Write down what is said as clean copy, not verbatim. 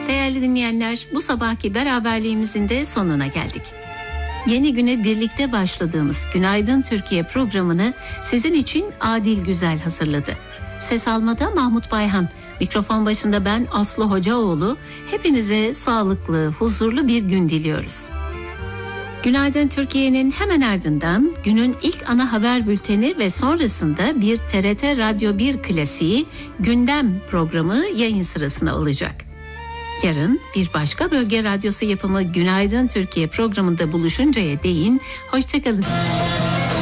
Değerli dinleyenler, bu sabahki beraberliğimizin de sonuna geldik. Yeni güne birlikte başladığımız Günaydın Türkiye programını sizin için Adil Güzel hazırladı. Ses almada Mahmut Bayhan, mikrofon başında ben Aslı Hocaoğlu. Hepinize sağlıklı, huzurlu bir gün diliyoruz. Günaydın Türkiye'nin hemen ardından günün ilk ana haber bülteni ve sonrasında bir TRT Radyo 1 klasiği Gündem programı yayın sırasına alacak. Yarın bir başka bölge radyosu yapımı Günaydın Türkiye programında buluşuncaya değin, hoşçakalın.